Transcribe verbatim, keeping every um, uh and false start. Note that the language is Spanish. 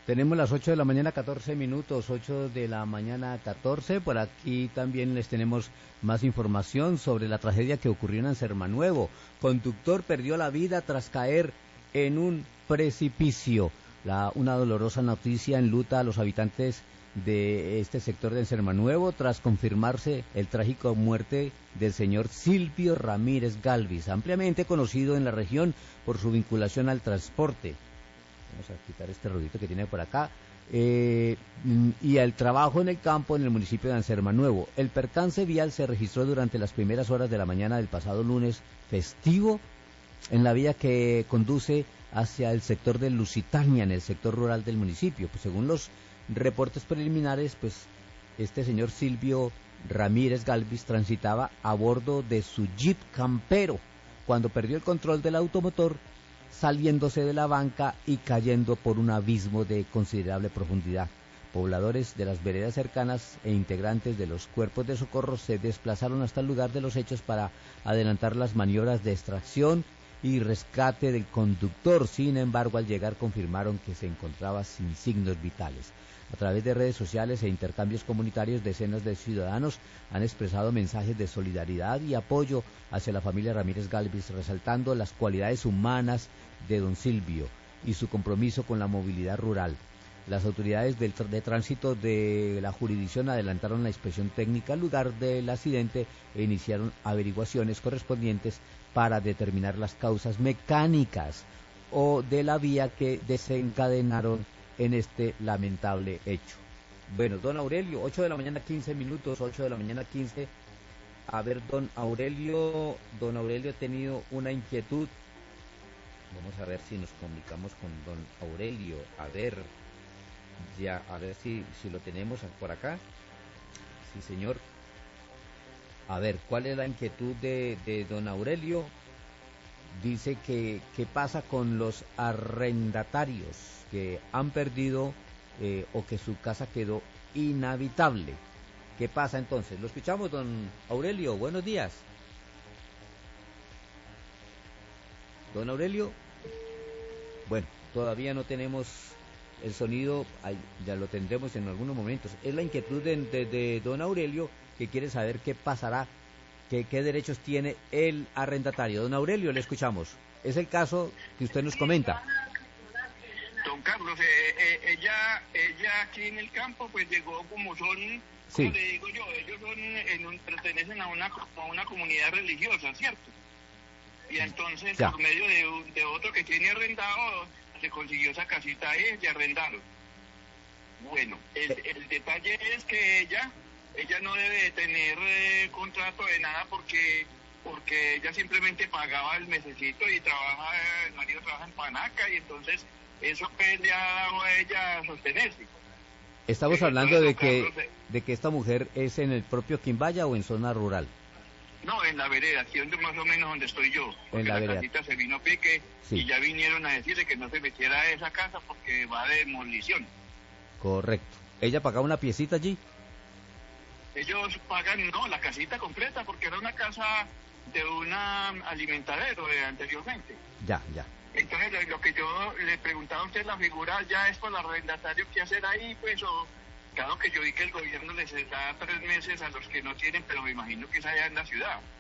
Tenemos las ocho de la mañana, catorce minutos, ocho de la mañana, catorce. Por aquí también les tenemos más información sobre la tragedia que ocurrió en Ansermanuevo. Conductor perdió la vida tras caer en un precipicio. La, una dolorosa noticia enluta a los habitantes de este sector de Ansermanuevo tras confirmarse el trágico muerte del señor Silvio Ramírez Galvis, ampliamente conocido en la región por su vinculación al transporte. Vamos a quitar este ruidito que tiene por acá. Eh, y al trabajo en el campo en el municipio de Ansermanuevo. El percance vial se registró durante las primeras horas de la mañana del pasado lunes festivo en la vía que conduce hacia el sector de Lusitania, en el sector rural del municipio. Pues según los reportes preliminares, pues este señor Silvio Ramírez Galvis transitaba a bordo de su Jeep campero cuando perdió el control del automotor, saliéndose de la banca y cayendo por un abismo de considerable profundidad. Pobladores de las veredas cercanas e integrantes de los cuerpos de socorro se desplazaron hasta el lugar de los hechos para adelantar las maniobras de extracción y rescate del conductor. Sin embargo, al llegar confirmaron que se encontraba sin signos vitales. A través de redes sociales e intercambios comunitarios, decenas de ciudadanos han expresado mensajes de solidaridad y apoyo hacia la familia Ramírez Galvis, resaltando las cualidades humanas de don Silvio y su compromiso con la movilidad rural. Las autoridades del tr- de tránsito de la jurisdicción adelantaron la inspección técnica al lugar del accidente e iniciaron averiguaciones correspondientes para determinar las causas mecánicas o de la vía que desencadenaron en este lamentable hecho. Bueno, don Aurelio, ocho de la mañana, quince minutos, ocho de la mañana, quince. A ver, don Aurelio, don Aurelio ha tenido una inquietud. Vamos a ver si nos comunicamos con don Aurelio. A ver, ya, a ver si, si lo tenemos por acá. Sí, señor. A ver, ¿cuál es la inquietud de, de don Aurelio? Dice que qué pasa con los arrendatarios que han perdido eh, o que su casa quedó inhabitable. ¿Qué pasa entonces? Lo escuchamos, don Aurelio. Buenos días. Don Aurelio. Bueno, todavía no tenemos el sonido, ya lo tendremos en algunos momentos. Es la inquietud de, de, de don Aurelio, que quiere saber qué pasará, que, qué derechos tiene el arrendatario. Don Aurelio, le escuchamos. Es el caso que usted nos comenta. Don Carlos, eh, eh, ella ella aquí en el campo pues llegó como son, sí. Como le digo yo, ellos son en un, pertenecen a una, a una comunidad religiosa, ¿cierto? Y entonces ya. Por medio de, un, de otro que tiene arrendado, se consiguió esa casita ahí y arrendaron. Bueno, el, el detalle es que ella, ella no debe de tener eh, contrato de nada porque porque ella simplemente pagaba el mesecito y trabaja, el marido trabaja en Panaca y entonces eso pues le ha dado a ella a sostenerse. Estamos sí, hablando de que Carlos, de que esta mujer es en el propio Quimbaya o en zona rural. No, en la vereda, aquí donde más o menos donde estoy yo. Porque en la, la vereda. casita se vino pique sí. Y ya vinieron a decirle que no se metiera a esa casa porque va de demolición. Correcto. ¿Ella pagaba una piecita allí? Ellos pagan, no, la casita completa porque era una casa de una alimentadero de anteriormente. Ya, ya. Entonces lo que yo le preguntaba a usted, la figura ya es para el arrendatario, ¿qué hacer ahí? Pues o, claro que yo vi que el gobierno les da tres meses a los que no tienen, pero me imagino que es allá en la ciudad.